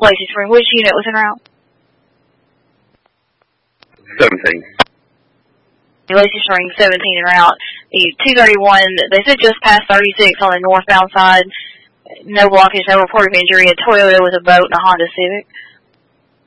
Lacey Spring. Which unit was en route? 17. Lacey Spring, 17 en route. The 231, they said just past 36 on the northbound side. No blockage, no report of injury. A Toyota with a boat and a Honda Civic.